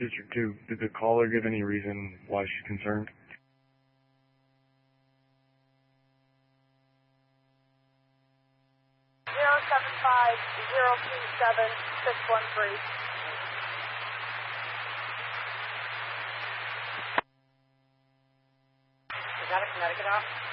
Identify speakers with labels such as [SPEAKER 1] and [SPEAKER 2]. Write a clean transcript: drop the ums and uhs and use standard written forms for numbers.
[SPEAKER 1] District 2. Did the caller give any reason why she's concerned?
[SPEAKER 2] Zero 75 037 613.
[SPEAKER 3] Is that a Connecticut op?